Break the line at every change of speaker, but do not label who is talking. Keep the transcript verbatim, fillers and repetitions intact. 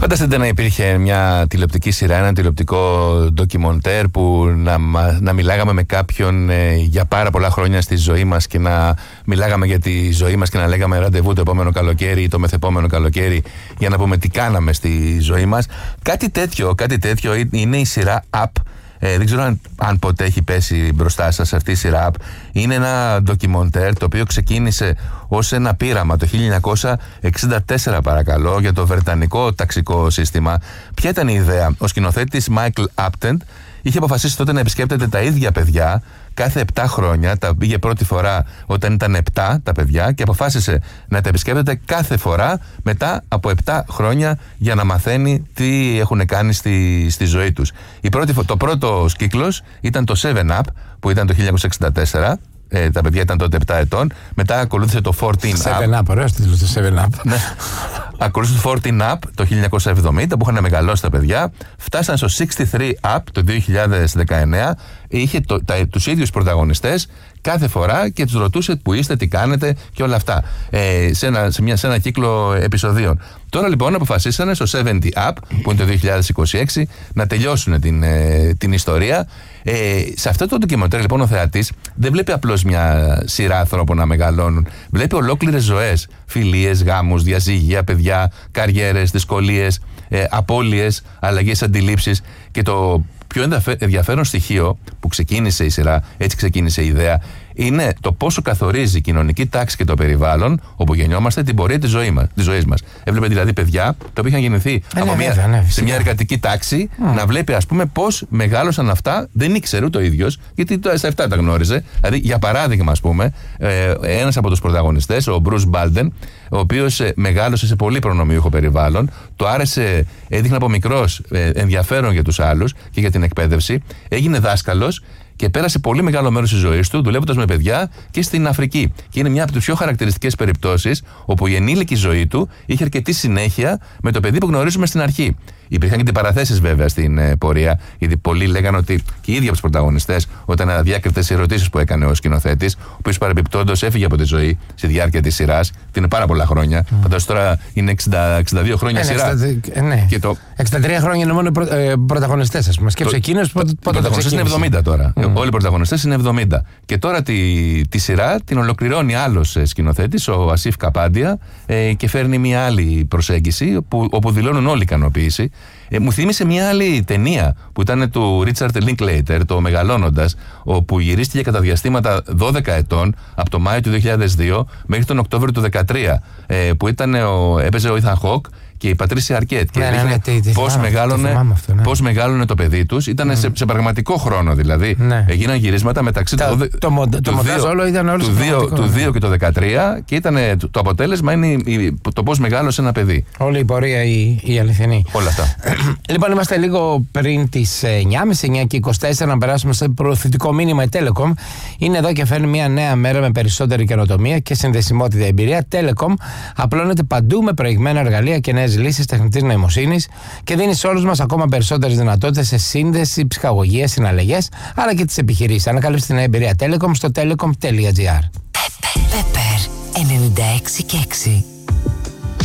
Φανταστείτε να υπήρχε μια τηλεοπτική σειρά, ένα τηλεοπτικό ντοκιμοντέρ που να, να μιλάγαμε με κάποιον ε, για πάρα πολλά χρόνια στη ζωή μας και να μιλάγαμε για τη ζωή μας και να λέγαμε ραντεβού το επόμενο καλοκαίρι ή το μεθεπόμενο καλοκαίρι για να πούμε τι κάναμε στη ζωή μας. Κάτι τέτοιο, κάτι τέτοιο είναι η σειρά Up. Ε, δεν ξέρω αν, αν ποτέ έχει πέσει μπροστά σας αυτή η σειρά. Είναι ένα ντοκιμοντέρ το οποίο ξεκίνησε ως ένα πείραμα το χίλια εννιακόσια εξήντα τέσσερα, παρακαλώ, για το βρετανικό ταξικό σύστημα. Ποια ήταν η ιδέα? Ο σκηνοθέτης Michael Apted είχε αποφασίσει τότε να επισκέπτεται τα ίδια παιδιά κάθε επτά χρόνια. Τα πήγε πρώτη φορά όταν ήταν επτά τα παιδιά και αποφάσισε να τα επισκέπτεται κάθε φορά μετά από επτά χρόνια για να μαθαίνει τι έχουν κάνει στη, στη ζωή τους. Η πρώτη, το πρώτο κύκλος ήταν το seven up που ήταν το χίλια εννιακόσια εξήντα τέσσερα. Ε, τα παιδιά ήταν τότε επτά ετών. Μετά ακολούθησε το fourteen up.
seven up, ωραίος τίτλος, το seven up.
Ναι. Ακολούθησε το fourteen up το χίλια εννιακόσια εβδομήντα που είχαν μεγαλώσει τα παιδιά. Φτάσαν στο sixty three up το δύο χιλιάδες δεκαεννέα. Είχε το, τα, τους ίδιους πρωταγωνιστές κάθε φορά και τους ρωτούσε που είστε, τι κάνετε και όλα αυτά. Ε, σε, ένα, σε, μια, σε ένα κύκλο επεισοδίων. Τώρα λοιπόν αποφασίσανε στο seventy up που είναι το δύο χιλιάδες είκοσι έξι να τελειώσουν την, ε, την ιστορία. Ε, σε αυτό το ντοκιμοντέρ λοιπόν ο θεατής δεν βλέπει απλώς μια σειρά ανθρώπων να μεγαλώνουν. Βλέπει ολόκληρες ζωές, φιλίες, γάμους, διαζύγια, παιδιά, καριέρες, δυσκολίες, ε, απώλειες, αλλαγές αντιλήψεις. Και το πιο ενδιαφέρον στοιχείο που ξεκίνησε η σειρά, έτσι ξεκίνησε η ιδέα, είναι το πόσο καθορίζει η κοινωνική τάξη και το περιβάλλον όπου γεννιόμαστε την πορεία της ζωής μας. Της ζωής μας. Έβλεπε δηλαδή παιδιά τα οποία είχαν γεννηθεί
ε,
από
ναι,
μια,
βέβαια, ναι,
σε μια εργατική τάξη mm. να βλέπει, ας πούμε, πώς μεγάλωσαν αυτά, δεν ήξερε ούτε ο ίδιος, γιατί στα επτά τα γνώριζε. Δηλαδή, για παράδειγμα, ας πούμε, ε, ένας από τους πρωταγωνιστές, ο Bruce Balden, ο οποίος ε, μεγάλωσε σε πολύ προνομιούχο περιβάλλον, το άρεσε, έδειχνε από μικρός ε, ενδιαφέρον για τους άλλους και για την εκπαίδευση, έγινε δάσκαλος. Και πέρασε πολύ μεγάλο μέρος της ζωής του δουλεύοντας με παιδιά και στην Αφρική. Και είναι μια από τις πιο χαρακτηριστικές περιπτώσεις όπου η ενήλικη ζωή του είχε αρκετή συνέχεια με το παιδί που γνωρίζουμε στην αρχή. Υπήρχαν και αντιπαραθέσεις βέβαια στην ε, πορεία, γιατί πολλοί λέγανε ότι και οι ίδιοι από τους πρωταγωνιστές, όταν αδιάκριτες οι ερωτήσεις που έκανε ο σκηνοθέτης, ο οποίος παρεμπιπτόντως έφυγε από τη ζωή στη διάρκεια της σειράς, ότι είναι πάρα πολλά χρόνια. Mm. Φαντάζομαι τώρα είναι εξήντα, εξήντα δύο χρόνια ε, σειρά.
Ε, ναι.
Και το...
εξήντα τρία χρόνια είναι μόνο προ, ε, πρωταγωνιστές, ας πούμε. Σκέψου εκείνος πότε το
πρωταγωνιστές είναι εβδομήντα τώρα. Mm. Όλοι οι πρωταγωνιστές είναι εβδομήντα. Και τώρα τη, τη σειρά την ολοκληρώνει άλλος σκηνοθέτης, ο Ασίφ Καπάντια, ε, και φέρνει μια άλλη προσέγγιση, όπου, όπου δηλώνουν όλοι ικανοποίηση. Ε, μου θύμισε μια άλλη ταινία που ήταν του Ρίτσαρντ Λίνκλέιτερ, το Μεγαλώνοντας, όπου γυρίστηκε κατά διαστήματα δώδεκα ετών, από το Μάιο του δύο χιλιάδες δύο μέχρι τον Οκτώβριο του δύο χιλιάδες δεκατρία, ε, που ήταν ο, έπαιζε ο Ήθαν Χοκ και η Πατρίσια Αρκέτ. Και
ναι, ναι, ναι, τι, τι,
πώς,
θυμάμαι,
μεγάλωνε,
αυτό, ναι.
πώς μεγάλωνε το παιδί τους. Ήταν mm. σε, σε πραγματικό χρόνο δηλαδή. Ναι. Έγιναν γυρίσματα μεταξύ
το,
του,
το, το, το, το μοντάζ όλο ήταν όλο
του, δύο, του δύο και το δεκατρία και ήταν, το, το αποτέλεσμα είναι η, το πώς μεγάλωσε ένα παιδί.
Όλη η πορεία η, η αληθινή.
Όλα αυτά.
Λοιπόν, είμαστε λίγο πριν τις εννιά και μισή, εννιά και είκοσι τέσσερα, να περάσουμε σε προωθητικό μήνυμα. Η Telecom είναι εδώ και φέρνει μια νέα μέρα με περισσότερη καινοτομία και συνδεσιμότητα εμπειρία. Telecom απλώνεται παντού με προηγμένα εργαλεία και νέες λύσεις τεχνητής νοημοσύνης και δίνει σε όλους μας ακόμα περισσότερες δυνατότητες σε σύνδεση, ψυχαγωγία, συναλλαγές, αλλά και τις επιχειρήσεις. Ανακαλύψτε την εμπειρία Telecom στο telecom τελεία gr.
Pepper ενενήντα έξι και έξι.